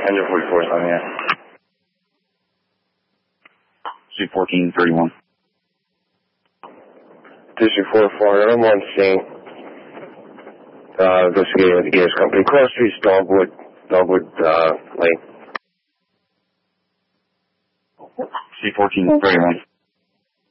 Engine 44 is on, yeah. C1431. District 44, I'm on scene. Investigating with the gas company. Cross Street's Dogwood Lane. C1431.